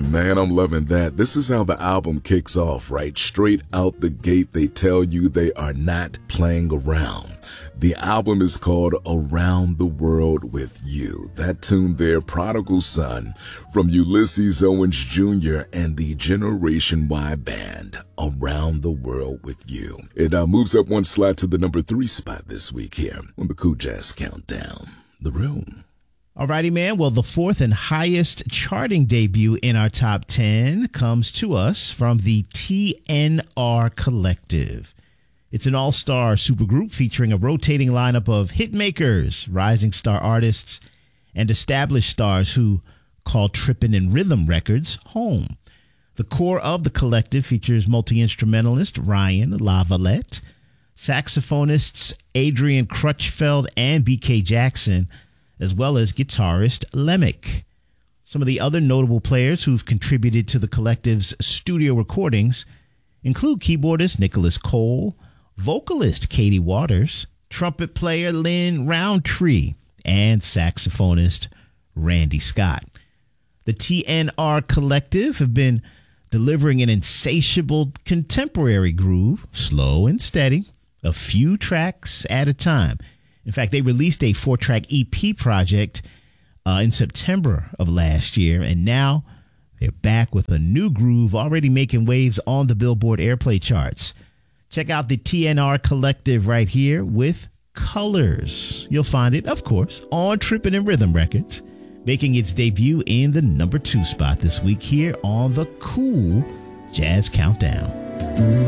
Man, I'm loving that. This is how the album kicks off, right? Straight out the gate, they tell you they are not playing around. The album is called Around the World with You. That tune there, Prodigal Son, from Ulysses Owens Jr. and the Generation Y Band, Around the World with You. It moves up one slot to the number 3 spot this week here on the Cool Jazz Countdown. The Room. Alrighty, man. Well, the 4th and highest charting debut in our top 10 comes to us from the TNR Collective. It's an all-star supergroup featuring a rotating lineup of hitmakers, rising star artists, and established stars who call Trippin' in Rhythm Records home. The core of the collective features multi-instrumentalist Ryan LaVallette, saxophonists Adrian Crutchfeld and B.K. Jackson, as well as guitarist Lemick. Some of the other notable players who've contributed to the collective's studio recordings include keyboardist Nicholas Cole, vocalist Katie Waters, trumpet player Lynn Roundtree, and saxophonist Randy Scott. The TNR Collective have been delivering an insatiable contemporary groove, slow and steady, a few tracks at a time. In fact, they released a 4-track EP project in September of last year, and now they're back with a new groove already making waves on the Billboard Airplay charts. Check out the TNR Collective right here with Colors. You'll find it, of course, on Trippin' in Rhythm Records, making its debut in the number 2 spot this week here on the Cool Jazz Countdown.